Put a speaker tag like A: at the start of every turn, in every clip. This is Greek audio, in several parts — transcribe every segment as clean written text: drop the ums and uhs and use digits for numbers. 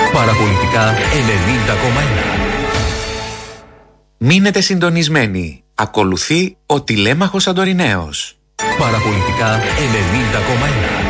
A: Παραπολιτικά 90,1. Μείνετε συντονισμένοι. Ακολουθεί ο τηλέμαχος Σαντοριναίος. Παραπολιτικά 90,1.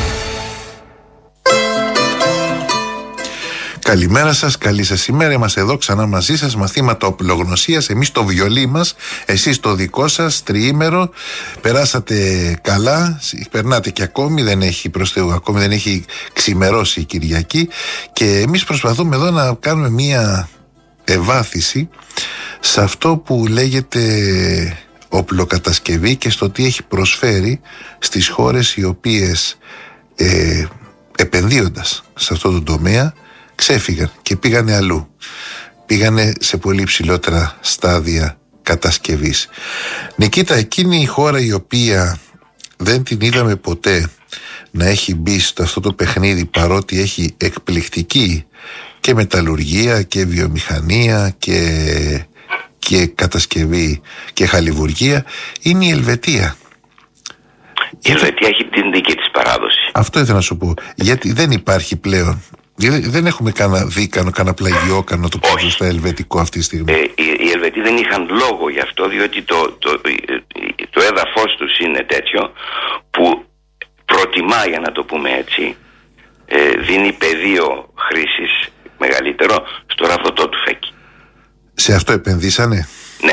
B: Καλημέρα σας, καλή σας ημέρα. Είμαστε εδώ ξανά μαζί σας, μαθήματα οπλογνωσίας. Εμείς το βιολί μας, εσείς το δικό σας, τριήμερο. Περάσατε καλά, περνάτε και ακόμη, δεν έχει προς Θεού, ακόμη δεν έχει ξημερώσει η Κυριακή. Και εμείς προσπαθούμε εδώ να κάνουμε μία ευάθυνση σε αυτό που λέγεται οπλοκατασκευή και στο τι έχει προσφέρει στις χώρες οι οποίες επενδύοντας σε αυτό το τομέα ξέφυγαν και πήγανε αλλού. Πήγανε σε πολύ ψηλότερα στάδια κατασκευής. Νικήτα, εκείνη η χώρα η οποία δεν την είδαμε ποτέ να έχει μπει στο αυτό το παιχνίδι, παρότι έχει εκπληκτική και μεταλλουργία και βιομηχανία και κατασκευή και χαλιβουργία, είναι η Ελβετία.
C: Η Ελβετία έχει την δική της παράδοση.
B: Αυτό ήθελα να σου πω. Γιατί δεν υπάρχει πλέον. Δεν έχουμε κανένα πλαγιόκανο το πούμε στο ελβετικό αυτή τη στιγμή.
C: Οι Ελβετοί δεν είχαν λόγο γι' αυτό, διότι το έδαφος τους είναι τέτοιο που προτιμά, για να το πούμε έτσι, δίνει πεδίο χρήσης μεγαλύτερο στο ραβδοτό του φέκι.
B: Σε αυτό επενδύσανε?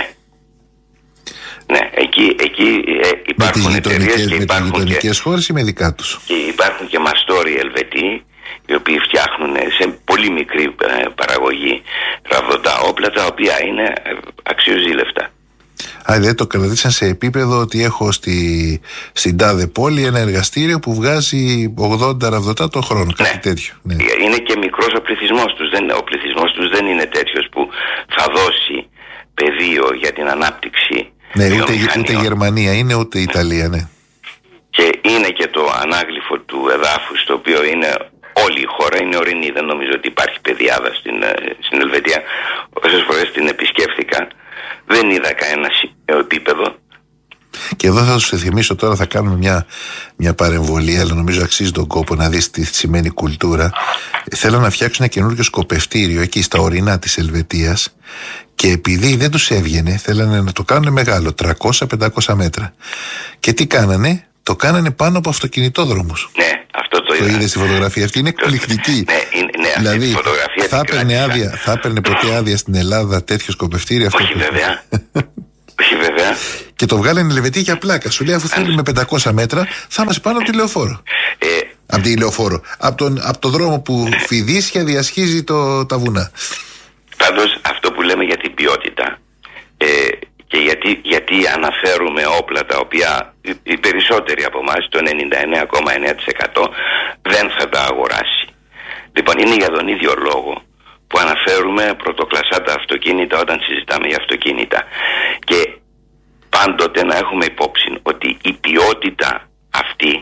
C: Ναι, εκεί υπάρχουν εταιρείες και υπάρχουν
B: γειτονικές χώρες ή με δικά τους.
C: Και υπάρχουν και μαστόροι Ελβετοί, οι οποίοι φτιάχνουν σε πολύ μικρή παραγωγή ραβδοτά όπλα, τα οποία είναι αξιοζήλευτα.
B: Δεν το κρατήσαν σε επίπεδο ότι έχω στην τάδε πόλη ένα εργαστήριο που βγάζει 80 ραβδοτά το χρόνο, κάτι τέτοιο. Ναι.
C: Είναι και μικρός ο πληθυσμός τους. Ο πληθυσμός τους δεν είναι τέτοιος που θα δώσει πεδίο για την ανάπτυξη.
B: Ναι, ούτε Γερμανία είναι, ούτε Ιταλία, ναι.
C: Και είναι και το ανάγλυφο του εδάφους, το οποίο είναι όλη η χώρα, είναι ορεινή. Δεν νομίζω ότι υπάρχει πεδιάδα στην Ελβετία. Όσες φορές την επισκέφθηκα, δεν είδα κανένα επίπεδο.
B: Και εδώ θα σου θυμίσω τώρα, θα κάνουμε μια παρεμβολή, αλλά νομίζω αξίζει τον κόπο να δεις τι σημαίνει κουλτούρα. Θέλω να φτιάξουν ένα καινούργιο σκοπευτήριο εκεί στα ορεινά της Ελβετίας. Και επειδή δεν τους έβγαινε, θέλανε να το κάνουν μεγάλο, 300-500 μέτρα. Και τι κάνανε? Το κάνανε πάνω από αυτοκινητόδρομους.
C: Ναι, αυτό το είδα.
B: Το είδες στη φωτογραφία αυτή? Είναι εκπληκτική.
C: Ναι,
B: δηλαδή,
C: αυτή τη φωτογραφία
B: θα έπαιρνε ποτέ άδεια στην Ελλάδα τέτοιο σκοπευτήριο?
C: Όχι βέβαια. Όχι βέβαια.
B: Και το βγάλανε Ελβετοί για πλάκα. Σου λέει, αφού θέλουμε 500 μέτρα, θα είμαστε πάνω από τη λεωφόρο. Από τη λεωφόρο. Από το δρόμο που φιδίσια διασχίζει τα βουνά.
C: Πάντως αυτό που λέμε για την ποιότητα και γιατί αναφέρουμε όπλα τα οποία οι περισσότεροι από εμάς, το 99,9% δεν θα τα αγοράσει. Λοιπόν, είναι για τον ίδιο λόγο που αναφέρουμε πρωτοκλασσά τα αυτοκίνητα όταν συζητάμε για αυτοκίνητα. Και πάντοτε να έχουμε υπόψη ότι η ποιότητα αυτή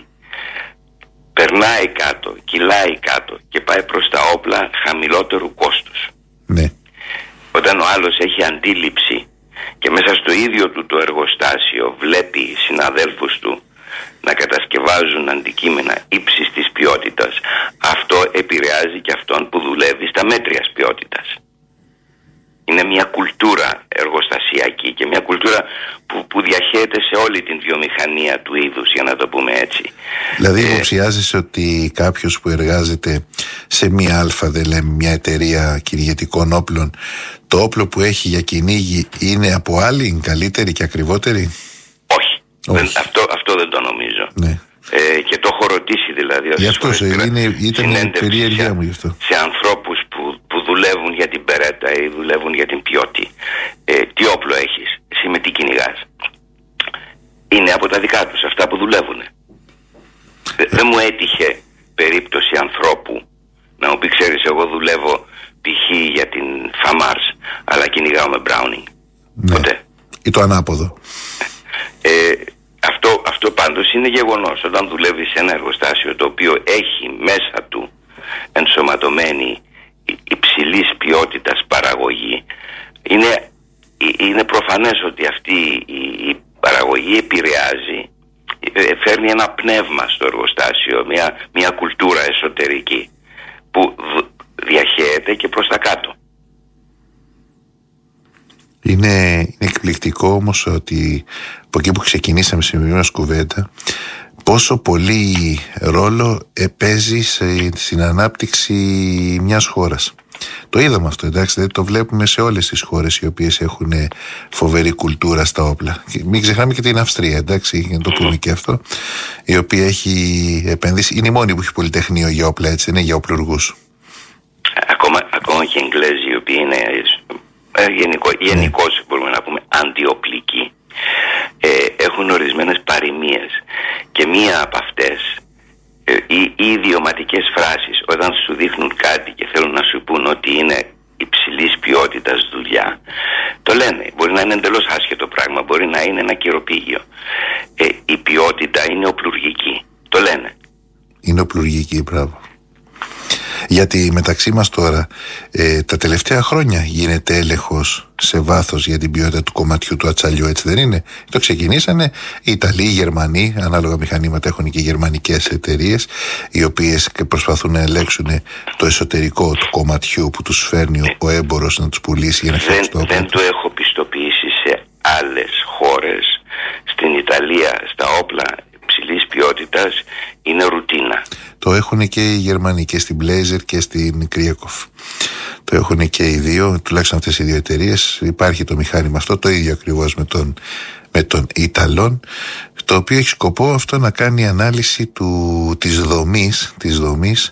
C: περνάει κάτω, κυλάει κάτω και πάει προς τα όπλα χαμηλότερου κόστους.
B: Ναι.
C: Όταν ο άλλος έχει αντίληψη και μέσα στο ίδιο του το εργοστάσιο βλέπει συναδέλφους του να κατασκευάζουν αντικείμενα ύψης της ποιότητας, αυτό επηρεάζει και αυτόν που δουλεύει στα μέτριας ποιότητας. Είναι μια κουλτούρα εργοστασιακή και μια κουλτούρα που διαχέεται σε όλη την βιομηχανία του είδους, για να το πούμε έτσι.
B: Δηλαδή υποψιάζεσαι ότι κάποιος που εργάζεται σε μια μια εταιρεία κυνηγετικών όπλων, το όπλο που έχει για κυνήγι είναι από άλλη καλύτερη και ακριβότερη?
C: Όχι. Αυτό δεν το νομίζω.
B: Ναι.
C: Και το έχω ρωτήσει δηλαδή.
B: Γι' αυτό ήταν η περιέργειά μου γι' αυτό.
C: Σε ανθρώπους που δουλεύουν για την Περέτα ή δουλεύουν για την Πιώτη. Τι όπλο έχεις? Εσύ με τι κυνηγάς? Είναι από τα δικά τους, αυτά που δουλεύουν. Δεν μου έτυχε περίπτωση ανθρώπου να μου πει, ξέρεις, εγώ δουλεύω π.χ. για την Φαμάρς, αλλά κυνηγάω με Browning.
B: Ναι.
C: Ποτέ.
B: Ή το ανάποδο.
C: Αυτό πάντως είναι γεγονός. Όταν δουλεύεις σε ένα εργοστάσιο το οποίο έχει μέσα του ενσωματωμένη υψηλής ποιότητας παραγωγή, είναι προφανές ότι αυτή η παραγωγή επηρεάζει, φέρνει ένα πνεύμα στο εργοστάσιο, μια κουλτούρα εσωτερική που διαχέεται διαλύεται και προς τα κάτω.
B: Είναι εκπληκτικό όμως ότι από εκεί που ξεκινήσαμε σε μια κουβέντα, πόσο πολύ ρόλο παίζει στην ανάπτυξη μιας χώρας. Το είδαμε αυτό, εντάξει, δεν το βλέπουμε σε όλες τις χώρες οι οποίες έχουν φοβερή κουλτούρα στα όπλα. Μην ξεχνάμε και την Αυστρία, εντάξει, για να το πούμε και αυτό, η οποία έχει επενδύσει, είναι η μόνη που έχει πολυτεχνείο για όπλα, έτσι, είναι για οπλουργούς.
C: Ακόμα και οι Εγγλέζοι, οι οποίοι είναι γενικώς μπορούμε να πούμε αντιοπλικοί, έχουν ορισμένες παροιμίες, και μία από αυτές, οι ιδιωματικές φράσεις, όταν σου δείχνουν κάτι και θέλουν να σου πούν ότι είναι υψηλής ποιότητας δουλειά, το λένε. Μπορεί να είναι εντελώς άσχετο πράγμα, μπορεί να είναι ένα κυροπήγιο. Η ποιότητα είναι οπλουργική, το λένε.
B: Είναι οπλουργική, μπράβο. Γιατί μεταξύ μας τώρα τα τελευταία χρόνια γίνεται έλεγχος σε βάθος για την ποιότητα του κομματιού του ατσαλιού, έτσι δεν είναι? Το ξεκινήσανε οι Ιταλοί, οι Γερμανοί, ανάλογα μηχανήματα έχουν και οι γερμανικές εταιρείες, οι οποίες προσπαθούν να ελέγξουν το εσωτερικό του κομματιού που τους φέρνει ο έμπορος να τους πουλήσει για να φτιάξει το όπλο.
C: Δεν το έχω πιστοποιήσει σε άλλες χώρες. Στην Ιταλία στα όπλα υψηλής ποιότητας είναι ρουτίνα.
B: Το έχουν και οι Γερμανοί, και στην Blazer και στην Krieghoff. Το έχουν και οι δύο, τουλάχιστον αυτές οι δύο εταιρείες. Υπάρχει το μηχάνημα αυτό, το ίδιο ακριβώς με τον Ιταλών, το οποίο έχει σκοπό αυτό να κάνει ανάλυση της δομής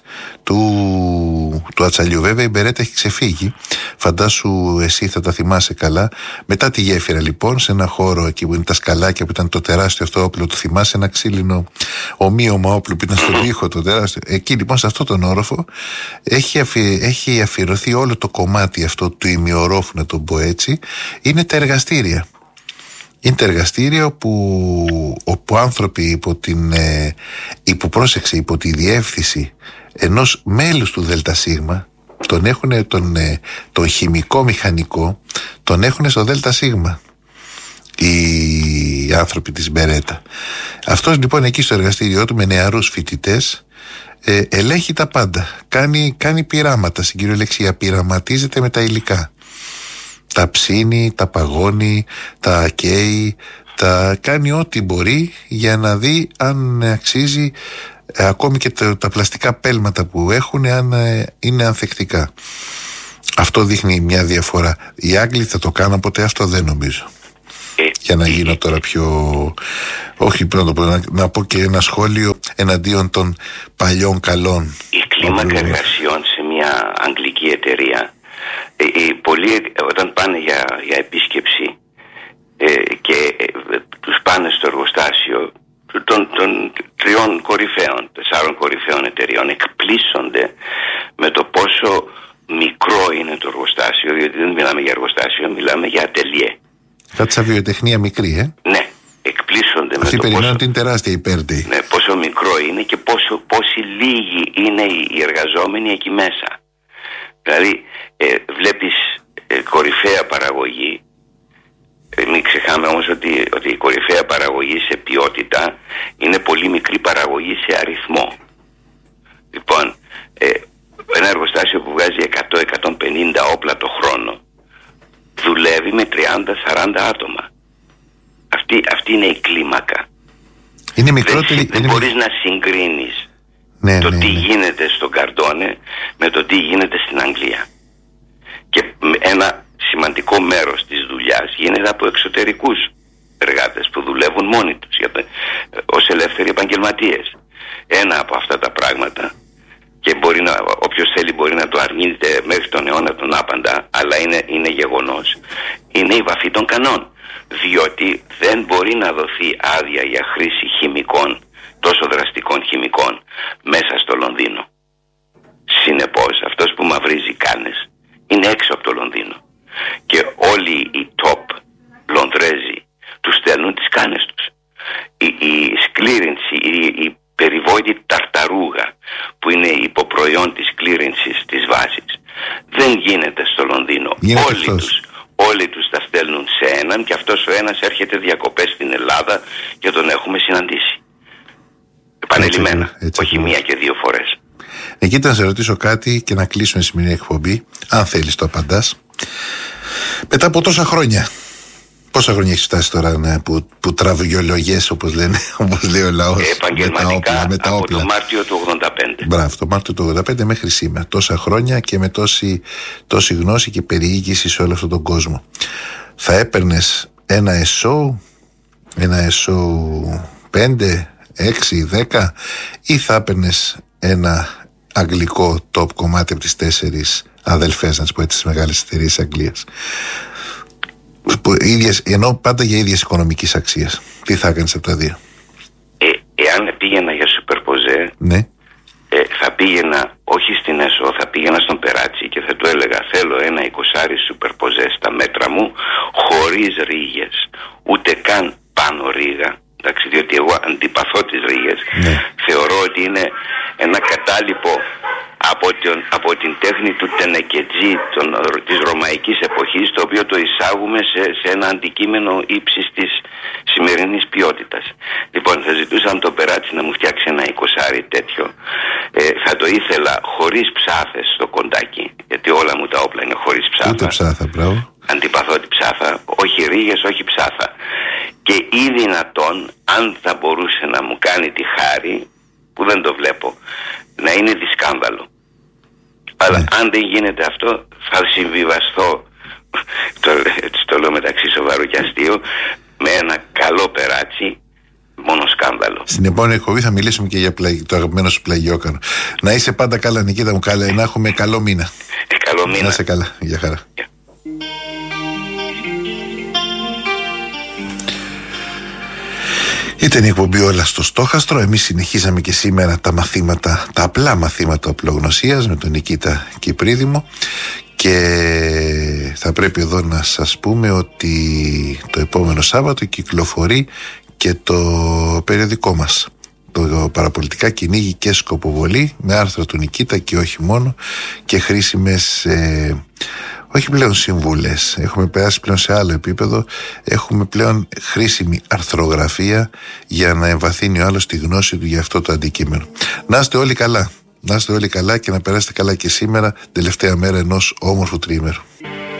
B: του ατσαλιού. Βέβαια η Μπερέτα έχει ξεφύγει, φαντάσου εσύ θα τα θυμάσαι καλά, μετά τη γέφυρα λοιπόν, σε ένα χώρο εκεί που είναι τα σκαλάκια που ήταν το τεράστιο αυτό όπλο, το θυμάσαι, ένα ξύλινο ομοίωμα όπλο που ήταν στον τοίχο το τεράστιο, εκεί λοιπόν σε αυτό τον όροφο έχει αφιερωθεί όλο το κομμάτι αυτό του ημιορόφου, να το πω έτσι, είναι τα εργαστήρια. Είναι το εργαστήριο όπου άνθρωποι υπό τη διεύθυνση ενός μέλους του ΔΣ, τον έχουν τον χημικό μηχανικό, τον έχουν στο ΔΣ οι άνθρωποι της Μπερέτα. Αυτός λοιπόν εκεί στο εργαστήριό του με νεαρούς φοιτητές ελέγχει τα πάντα, κάνει πειράματα, στην κυριολεξία πειραματίζεται με τα υλικά. Τα ψήνει, τα παγώνει, τα καίει, τα κάνει ό,τι μπορεί για να δει αν αξίζει, ακόμη και τα πλαστικά πέλματα που έχουν, αν είναι ανθεκτικά. Αυτό δείχνει μια διαφορά. Οι Άγγλοι θα το κάνουν ποτέ αυτό? Δεν νομίζω. Για να γίνω τώρα όχι πρώτα, να πω και ένα σχόλιο εναντίον των παλιών καλών.
C: Η κλίμακα εργασιών σε μια αγγλική εταιρεία, πολλοί όταν πάνε για επίσκεψη και τους πάνε στο εργοστάσιο των 4 κορυφαίων εταιριών, εκπλήσονται με το πόσο μικρό είναι το εργοστάσιο, διότι δεν μιλάμε για εργοστάσιο, μιλάμε για ατελιέ.
B: Κάτι σαν βιοτεχνία μικρή,
C: Ναι, εκπλήσονται.
B: Αυτοί περιμένουν ότι είναι τεράστια υπέρτη.
C: Ναι, πόσο μικρό είναι και πόσοι λίγοι είναι οι εργαζόμενοι εκεί μέσα. Δηλαδή βλέπεις κορυφαία παραγωγή. Μην ξεχάμε όμως ότι η κορυφαία παραγωγή σε ποιότητα είναι πολύ μικρή παραγωγή σε αριθμό. Λοιπόν, ένα εργοστάσιο που βγάζει 100-150 όπλα το χρόνο δουλεύει με 30-40 άτομα. Αυτή είναι η κλίμακα.
B: Είναι μικρότερη.
C: Δεν μπορείς να συγκρίνεις τι γίνεται στον Καρντόνε με το τι γίνεται στην Αγγλία. Και ένα σημαντικό μέρος της δουλειάς γίνεται από εξωτερικούς εργάτες που δουλεύουν μόνοι τους ως ελεύθεροι επαγγελματίες. Ένα από αυτά τα πράγματα, και όποιος θέλει μπορεί να το αρνείται μέχρι τον αιώνα τον άπαντα, αλλά είναι γεγονός, είναι η βαφή των κανόν. Διότι δεν μπορεί να δοθεί άδεια για χρήση χημικών, τόσο δραστικών χημικών, μέσα στο Λονδίνο. Συνεπώς αυτός που μαυρίζει κάνες είναι έξω από το Λονδίνο. Και όλοι οι top Λονδρέζοι τους στέλνουν τις κάνες τους. Η σκλήρινση, η περιβόητη ταρταρούγα που είναι υποπροϊόν της κλήρινσης της βάσης δεν γίνεται στο Λονδίνο. Όλοι τους τα στέλνουν σε έναν, και αυτός ο ένας έρχεται διακοπές στην Ελλάδα και τον έχουμε συναντήσει επανειλημμένα, όχι μία και δύο φορές.
B: Νικήτα, να σε ρωτήσω κάτι και να κλείσουμε τη σημερινή εκπομπή, αν θέλεις το απαντάς. Μετά από τόσα χρόνια, πόσα χρόνια έχεις φτάσει τώρα που τραβηγιολογές, όπως λέει ο λαός,
C: επαγγελματικά
B: με τα
C: από
B: όπλα.
C: το Μάρτιο του 85.
B: Μπράβο, το Μάρτιο του 85 μέχρι σήμερα. Τόσα χρόνια και με τόση γνώση και περιήγηση σε όλο αυτόν τον κόσμο. Θα έπαιρνες ένα ΕΣΟ 5, 6, 10 ή θα έπαιρνες ένα αγγλικό top κομμάτι από τις 4 αδελφές, να τις πω, τις μεγάλες εταιρείες Αγγλίας, ενώ πάντα για ίδιες οικονομικής αξίας? Τι θα έκανες από τα δύο?
C: Εάν πήγαινα για σουπερποζέ,
B: ναι,
C: θα πήγαινα όχι στην ΕΣΟ, θα πήγαινα στον Περάτσι και θα του έλεγα θέλω ένα 20 σουπερποζέ στα μέτρα μου, χωρίς ρίγες, ούτε καν πάνω ρίγα, εντάξει, διότι εγώ αντιπαθώ τις ρίγες.
B: ναι.
C: Θεωρώ ότι είναι ένα κατάλοιπο από την τέχνη του τενεκετζή της ρωμαϊκής εποχής, το οποίο το εισάγουμε σε ένα αντικείμενο ύψης της σημερινής ποιότητας. Λοιπόν, θα ζητούσα τον Περάτσι να μου φτιάξει ένα 20 τέτοιο. Θα το ήθελα χωρίς ψάθες στο κοντάκι, γιατί όλα μου τα όπλα είναι χωρίς ψάθα.
B: Ούτε ψάθα, μπράβο.
C: Αντιπαθώ τη ψάθα, όχι ρίγες, όχι ψάθα. Και ή δυνατόν, αν θα μπορούσε να μου κάνει τη χάρη, που δεν το βλέπω, να είναι δισκάνδαλο. Αλλά αν δεν γίνεται αυτό, θα συμβιβαστώ, το λέω μεταξύ σοβαρού και αστείου, με ένα καλό Περάτσι, μόνο σκάνδαλο.
B: Στην επόμενη εκπομπή θα μιλήσουμε και για το αγαπημένο σου πλαγιόκανο. Να είσαι πάντα καλά, Νικήτα μου, καλά, να έχουμε καλό μήνα.
C: Καλό μήνα.
B: Να είσαι καλά, για χαρά. Ήταν η εκπομπή Όλα στο Στόχαστρο. Εμείς συνεχίζαμε και σήμερα τα μαθήματα, τα απλά μαθήματα οπλογνωσίας με τον Νικήτα Κυπρίδημο. Και θα πρέπει εδώ να σας πούμε ότι το επόμενο Σάββατο κυκλοφορεί και το περιοδικό μας, το Παραπολιτικά Κυνήγι και Σκοποβολή, με άρθρα του Νικήτα και όχι μόνο, και χρήσιμες όχι πλέον συμβουλές, έχουμε περάσει πλέον σε άλλο επίπεδο, έχουμε πλέον χρήσιμη αρθρογραφία για να εμβαθύνει ο άλλος τη γνώση του για αυτό το αντικείμενο. Να είστε όλοι καλά, να είστε όλοι καλά και να περάσετε καλά και σήμερα, τελευταία μέρα ενός όμορφου τριήμερου.